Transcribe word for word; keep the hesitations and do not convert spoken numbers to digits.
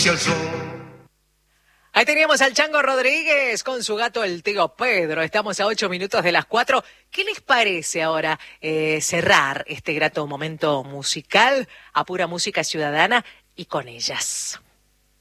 acaricia el sol. Ahí teníamos al Chango Rodríguez con su gato el tío Pedro. Estamos a ocho minutos de las cuatro. ¿Qué les parece ahora eh, cerrar este grato momento musical a pura música ciudadana y con ellas?